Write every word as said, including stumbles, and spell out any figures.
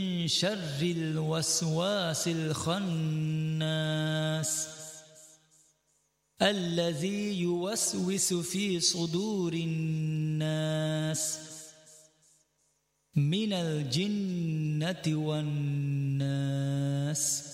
شر الوسواس الخناس الذي يوسوس في صدور الناس من الجنة والناس.